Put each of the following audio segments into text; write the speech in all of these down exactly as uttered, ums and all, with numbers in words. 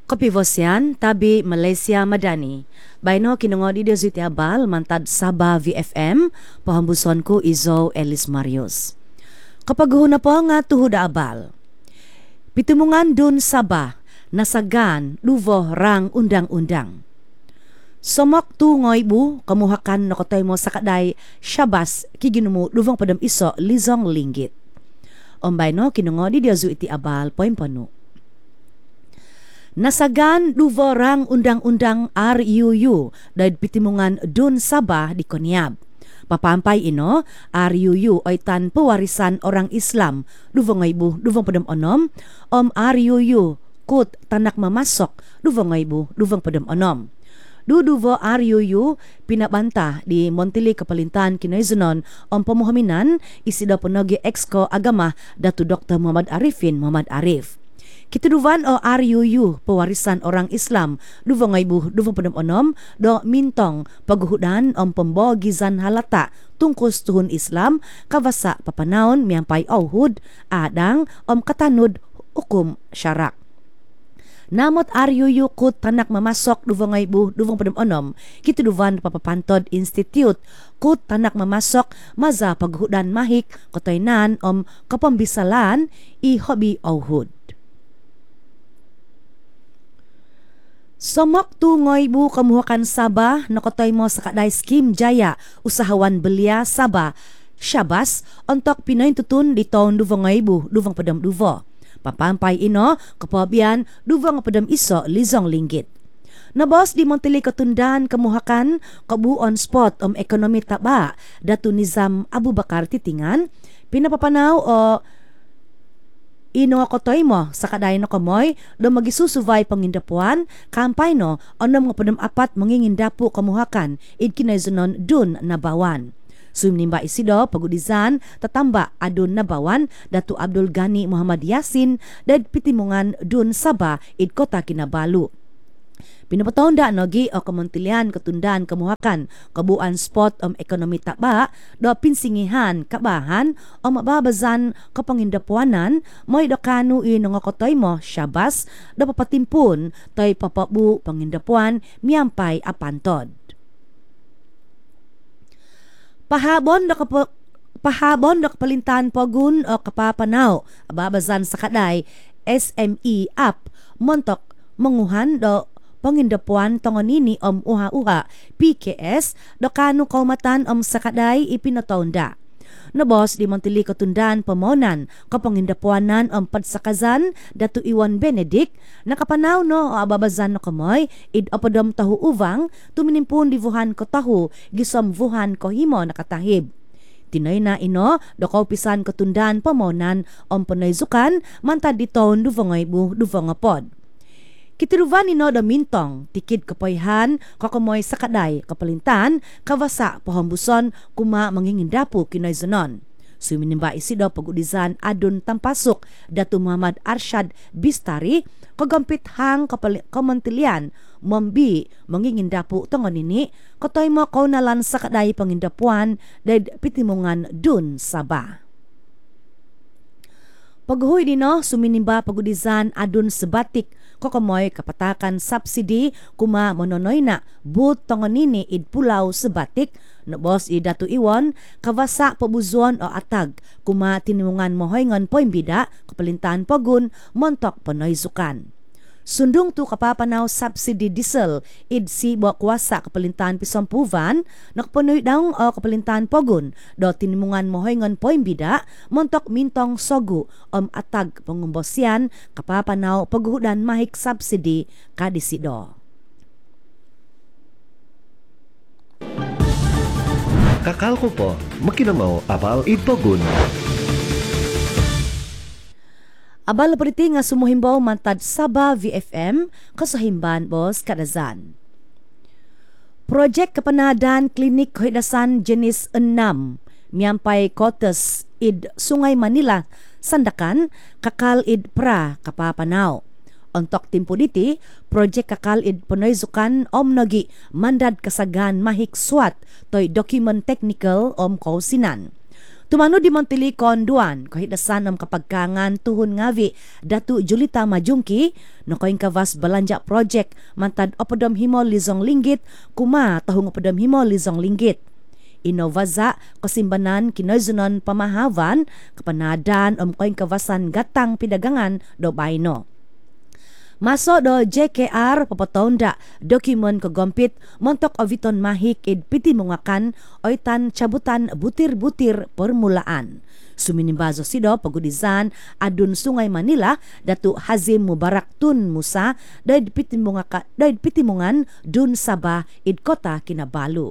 Kopivosyan, tabi Malaysia Madani. Baino kinungod ide zuiti abal mantad Sabah V F M, pahambuson ko Izo Elis Marius. Kapag huna po nga tuhod abal. Pitumungan dun Sabah, nasagan, luvo rang undang-undang. Somok tu ngoy bu, kamuhakan nakotay mo sa kaday, syabas, kiginumo, luvong padam iso, lizong linggit. Ombay no, kinungod ide zuiti abal, poim panu. Nasagan duvorang undang-undang R U U dahil pitimungan dun Sabah di Konyab. Papampay ino, R U U ay tan pewarisan orang Islam, duvong ibu, duvong padam onom, om R U U kut tanak mamasok, duvong ibu, duvong padam onom. Duduvo R U U pinabanta di Montili Kapalintan kinaizunon om pamuhaminan isida ponogi exco agama Datu Doktor Muhammad Arifin Muhammad Arif. Kituduvan o R U U, pewarisan orang Islam, duvong ibu, duvong padam onom, do mintong, paghuhudan om pembogizan halata, tungkos tuhun Islam, kawasa papanaon, miyampay auhud, adang, om katanud, hukum syarak. Namot R U U kut tanak mamasok duvong ibu, duvong padam onom, kituduvan papapantod institute, kut tanak mamasok, maza paghuhudan mahik, kotoynan om kapambisalan, i hobi auhud. Somok tu ngoy bu kamuhakan Sabah nakotoy mo sa kaday Skim Jaya usahawan belia Sabah syabas ontok Pinoy tutun di taon duvong ngoy bu duvong padam duvo. Papampay ino kapabian duvong padam iso lizong linggit. Nabos di Montili Katundan kamuhakan kabuon spot om ekonomi taba Datu Nizam Abu Bakar Titingan pinapapanaw o ino nga kotoy mo sa kaday no kamoy do magisusuvay pangindapuan kampay no onom nga padam apat mangingindapu kamuhakan id kinaizunon dun nabawan. Sumnimba isido pagudizan tatamba adun nabawan Datu Abdul Ghani Muhammad Yasin dad pitimungan dun Sabah id kota Kinabalu. Pinapatonda nogi o Kamontilian Katundan kamuhakan kabuan spot om ekonomi taba do pinsingihan kabahan o mababazan kapangindapuanan mo'y do kanu ino nga kotoy mo syabas do papatimpun to'y papabu pangindapuan miyampay apantod. Pahabon do kapo pahabon do kapalintan pogun o kapapanaw ababazan sa kaday S M E app montok manguhan do pangindapuan tongonini om uha-uha P K S do kanu kaumatan om sakaday ipinatonda. Nabos di Montili Katundan pamonan kapangindapuanan om padsakazan Datu Iwan Benedict nakapanaw no o ababazan no kamoy id apadom tahu uvang tuminimpun di vuhan ko tahu gisom vuhan ko himo nakatahib. Tinoy na ino do kaupisan Katundan pamonan om panayzukan mantad di taon duvongay bu duvongapod. Kitiruvan nino da mintong, tikid kapoyhan, kakamoy sa kaday, kapalintan, kawasa, pahambuson, kuma mangingindapu kinayzanon. Suminimba isido pagudizan adun tampasok, Datu Muhammad Arshad Bistari, kagampit hang kamantilian, mambi, mangingindapu tongonini, katoy mo kaunalan sa kaday pangindapuan, dahil pitimungan dun Sabah. Paghuy dino, suminimba pagudizan adun sebatik, kokomoy kapatakan subsidy kuma mononoy na but tongonini id pulaw sebatik nabos id Datu Iwan kawasa pabuzuan o atag kuma tinimungan mohoyngon poimbida kapalintan pogun montok panoyzukan. Sundung tu kapapanaw subsidy diesel id si buwakwasa kapalintan pisompuvan nakapanoy daw o kapalintan pogun do tinimungan mohoyngon poimbida montok mintong sogu om atag pangumbosyan kapapanaw paghudan mahik subsidy kadisido. Kakal ko po, makinamaw abal ipogun. Abal periti nga sumuhimbaw mantad Sabah V F M kasahimban bos kadazan. Project kapanadan klinik hidasan jenis enam miyampay kotes id Sungay Manila sandakan kakal id pra kapapanaw. Ontok timpo diti, project kakal id panoyzukan om nogi mandad kasagan mahik swat toy document technical om kausinan. Tumano di Montilicon duan, kahit dasan ang kapagkangan tuhon ngavi, Datu Julita Majungki, no koing kavas balanja project, mantad opadom himo lizong linggit, kuma tahong opadom himo lizong linggit. Inovaza kasimbanan kinoyzunon pamahavan, kapanadan om koing kavasan gatang pidagangan do bayno. Maso do J K R papatonda dokumen kagompit montok oviton mahik id piti mungakan oitan cabutan butir-butir permulaan. Suminimbazo sido pagudizan adun Sungai Manila Datu Hazim Mubarak Tun Musa daid piti mungaka daid piti mungan dun Sabah id kota Kinabalu.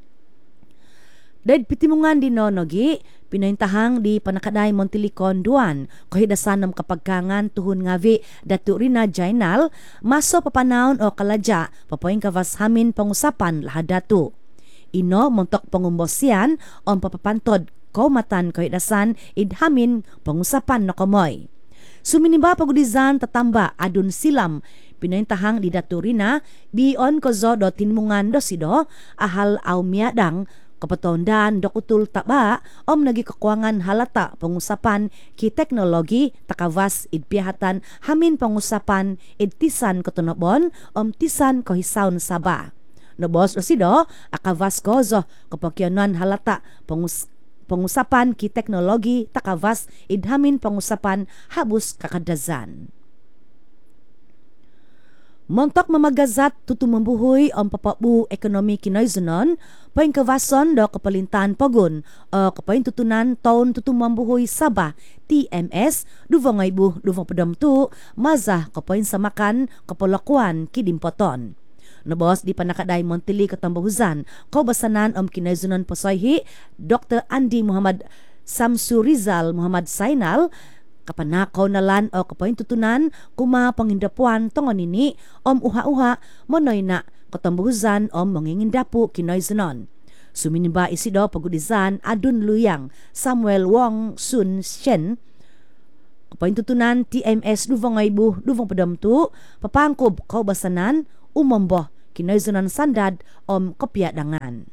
Daid pitimungan di nonogi, pinaintahang di panakaday Montilicon duan, kahidasan ng kapagkangan tuhon ngavi Datu Rina Jainal, maso papanaon o kaladya, papoing kavas hamin pangusapan lahad datu. Ino montok pangumbosyan o papapantod kaumatan kahidasan idhamin pangusapan no kamoy. Suminimba pagudizan tatamba adun silam, pinaintahang di Datu Rina, bion kozo do tinmungan do sido, ahal au miadang, kapatondan dokutul taba om nagi kekuangan halata pengusapan ki teknologi takavas idpihatan hamin pengusapan idtisan ketunobon om tisan kohisaun Sabah. Nobos osido akavas kozo kapakyanan halata pengus pengusapan ki teknologi takavas idhamin pengusapan habus kakadazan. Montok mamagazat tutumambuhoy ang papabu ekonomi kinoyzunon, paing kavason do kapalintan pagun, o kapain tutunan taon tutumambuhoy Sabah, T M S, duvang aybuh, duvang padamtu, mazah kapain samakan, kapalakuan, kidimpoton. Nabos di panakaday Montili katambahuzan, kaubasanan ang kinoyzunon pasoyhi, Doctor Andy Muhammad Samsu Rizal Muhammad Sainal, kapanakaw nalan o kapain tutunan kuma pangindapuan tongon nini om uha-uha monoy na katambuhuzan om mangingindapu kinoyzunon. Suminimba isido pagudizan adun luyang Samuel Wong Sun Shen kapain tutunan T M S duvang aybuh duvang padamtu papangkob kaubasanan umomboh kinoyzunon sandad om kopyadangan.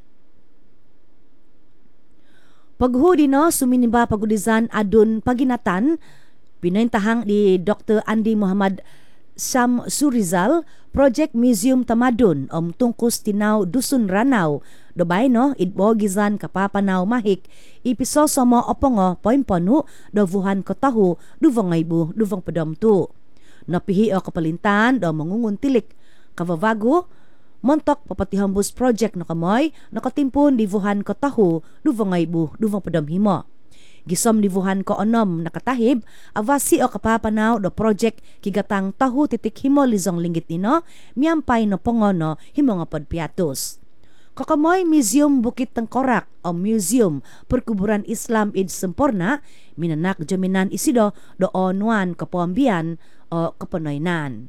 Paghudi no suminimba pagudizan adun paginatan pinaintahang di Doctor Andy Muhammad Sam Surizal Project Museum Tamadun om tungkus tinaw Dusun Ranau dobay no idbogizan kapapanaw mahik ipisoso mo opongo poimponu dovuhan kotahu duvang aybu duvang padamtu napihi o kapalintan do mangunguntilik kavavago montok papatihambus project no kamoy nakatimpon divuhan kotahu duvang aybu duvang padamhimo. Gisom divuhan ko onom nakatahib avasi o kapapanaw do project kigatang tahu titik himo lizong linggit nino miampay no pongono himo nga podpiatus. Kakamoy Museum Bukit Tengkorak o Museum Perkuburan Islam id Sempurna minanak jaminan isido do onwan kapambian o kapanoynan.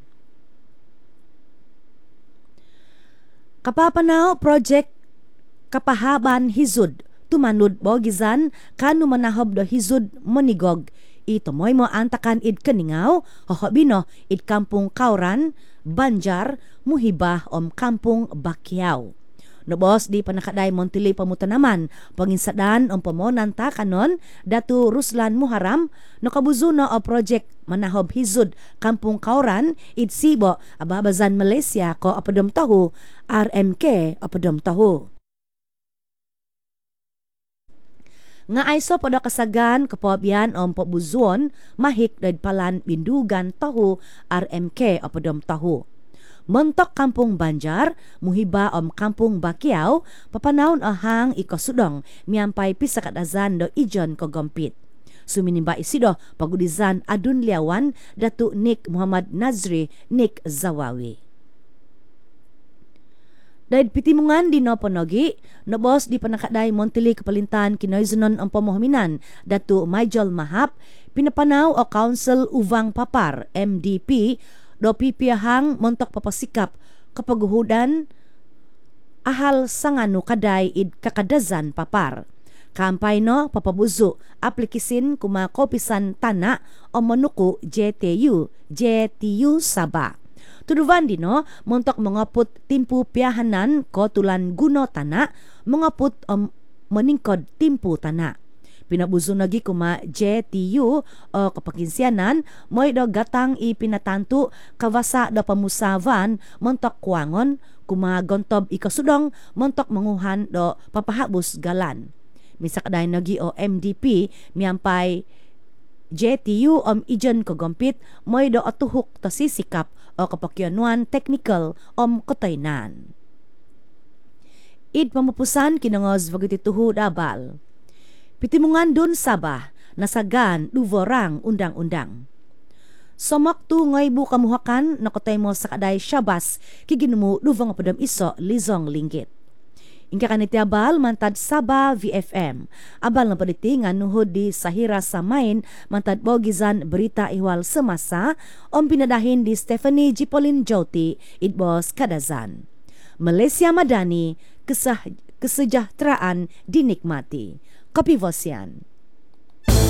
Kapapanaw project kapahaban hizud tumanud bogizan kanu manahob do hizud monigog itomoy mo antakan id kaningaw hohobino id kampung Kauran Banjar Muhibah om kampung Bakyaw. Nobos di panakaday Montili pamutanaman panginsadan om pamonan takanon Datu Ruslan Muharam no kabuzuno o project manahob hizud kampung Kauran id Sibo ababazan Malaysia ko apadom tahu R M K apadom tahu. Nga aiso pada kasagan kapabian om pabuzuon mahik dad palan bindugan tahu R M K apadom tahu. Montok kampung Banjar, Muhiba om kampung Bakyaw, papanaon ahang ikasudong miampay pisakadazan do ijon kogompit. Suminimba isido pagudizan adun liawan Datu Nick Muhammad Nazri Nick Zawawi. Daid pitimungan di no ponogi, nobos di panakaday Montili kapalintan kinoyzunon ang pamohaminan Datu Majol Mahap, pinapanaw o Council Uvang Papar, M D P, do pipiyahang montok papasikap kapaguhudan ahal sangano kaday id kakadazan papar. Kampay no papabuzo aplikisin kumakopisan tana o manuku J T U, J T U Sabah. Tuduvan din no, montok mangaput timpu piyahanan ko tulan guno tana, mangaput o maningkod timpu tana. Pinabuzo nagi kuma J T U o kapakinsianan mo'y do gatang ipinatanto kawasa do pamusavan montok kuangon kuma gontob ikasudong montok manguhan do papahabos galan. Misakday nagi o M D P miyampay J T U om ijan kogompit mo'y do atuhok ta sisikap o kapakyanuan technical om kotaynan. Id pamupusan kinangos bagiti tuhod abal. Pitimungan dun Sabah nasagan duvorang undang-undang. Somak tu ngay bu kamuhakan nakotay mo sa kaday Syabas kiginumu duvang padam iso lizong linggit. Ingka kaniti abal mantad Sabah V F M. Abal na paditingan nuhod di Sahira Samain mantad bogizan berita ihwal semasa om pinadahin di Stephanie Jipolin Joti idbos kadazan. Malaysia Madani, kesah, kesejahteraan dinikmati. Kopi Vosian.